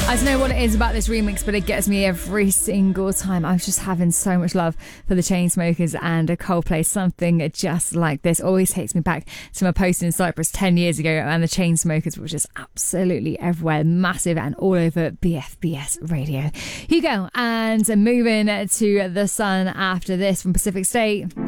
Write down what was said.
I don't know what it is about this remix, but it gets me every single time. I'm just having so much love for the Chainsmokers and a Coldplay. Something just like this always takes me back to my post in Cyprus 10 years ago, and the Chainsmokers were just absolutely everywhere, massive and all over BFBS radio. Here you go, and moving to The Sun after this from Pacific State.